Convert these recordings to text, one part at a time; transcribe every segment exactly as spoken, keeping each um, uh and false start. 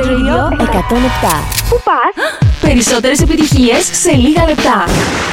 Radio εκατόν επτά. Πού πας? Περισσότερες επιτυχίες σε λίγα λεπτά.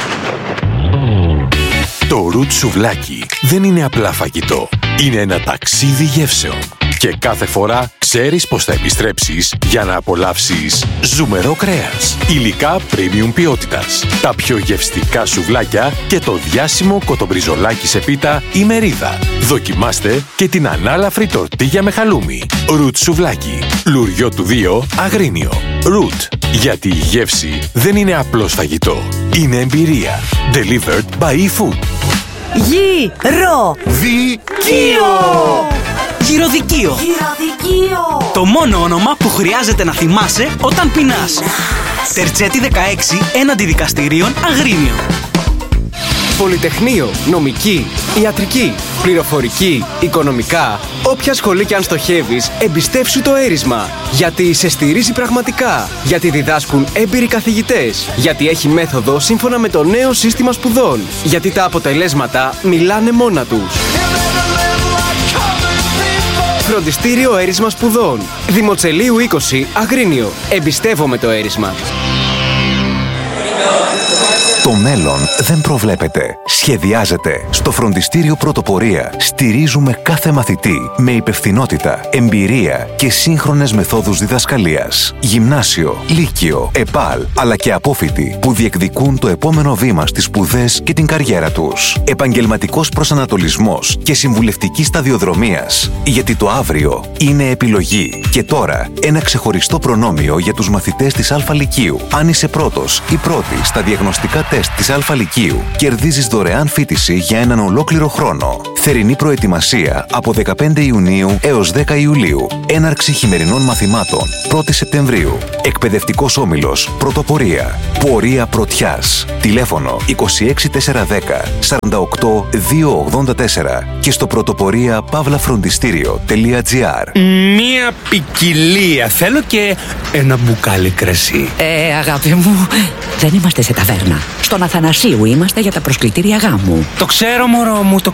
Το Root σουβλάκι δεν είναι απλά φαγητό. Είναι ένα ταξίδι γεύσεων. Και κάθε φορά ξέρεις πως θα επιστρέψεις για να απολαύσεις ζουμερό κρέας, υλικά premium ποιότητας, τα πιο γευστικά σουβλάκια και το διάσημο κοτομπριζολάκι σε πίτα ή μερίδα. Δοκιμάστε και την ανάλαφρη τορτίγια με χαλούμι. Root σουβλάκι. Λουριό του δύο, Αγρίνιο. Root. Γιατί η γεύση δεν είναι απλώς φαγητό. Είναι εμπειρία. Delivered by eFood. Γη, ρο, Δικείο! Γυροδικείο. Γυροδικείο! Το μόνο όνομα που χρειάζεται να θυμάσαι όταν πεινάς. Τερτσέτη δεκαέξι έναντι δικαστηρίων Αγρίνιο. Πολυτεχνείο, νομική, ιατρική, πληροφορική, οικονομικά. Όποια σχολή κι αν στοχεύεις, εμπιστεύσου το έρισμα. Γιατί σε στηρίζει πραγματικά. Γιατί διδάσκουν έμπειροι καθηγητές. Γιατί έχει μέθοδο σύμφωνα με το νέο σύστημα σπουδών. Γιατί τα αποτελέσματα μιλάνε μόνα τους. Φροντιστήριο Έρισμα Σπουδών. Δημοτσελείου είκοσι, Αγρίνιο. Εμπιστεύομαι το έρισμα. Το μέλλον δεν προβλέπεται. Σχεδιάζεται. Στο Φροντιστήριο Πρωτοπορία στηρίζουμε κάθε μαθητή με υπευθυνότητα, εμπειρία και σύγχρονες μεθόδους διδασκαλίας. Γυμνάσιο, λύκειο, ΕΠΑΛ, αλλά και απόφοιτοι που διεκδικούν το επόμενο βήμα στις σπουδές και την καριέρα τους. Επαγγελματικός προσανατολισμός και συμβουλευτική σταδιοδρομίας. Γιατί το αύριο είναι επιλογή. Και τώρα ένα ξεχωριστό προνόμιο για τους μαθητές της Α Λυκείου. Αν είσαι πρώτος ή πρώτη στα διαγνωστικά τεστ της Α Λυκείου, κερδίζεις δωρεάν φοίτηση για έναν ολόκληρο χρόνο. Θερινή προετοιμασία από δεκαπέντε Ιουνίου έως δέκα Ιουλίου. Έναρξη χειμερινών μαθημάτων πρώτη Σεπτεμβρίου. Εκπαιδευτικός όμιλος Πρωτοπορία. Πορεία πρωτιάς. Τηλέφωνο είκοσι έξι τετρακόσια δέκα σαράντα οκτώ διακόσια ογδόντα τέσσερα και στο πρωτοπορία παύλα φροντιστήριο τελεία τζι άρ. Μία ποικιλία. Θέλω και ένα μπουκάλι κρασί. Ε, αγάπη μου, δεν είμαστε σε ταβέρνα. Στον Αθανασίου είμαστε για τα προσκλητήρια γάμου. Το ξέρω, μωρό μου, το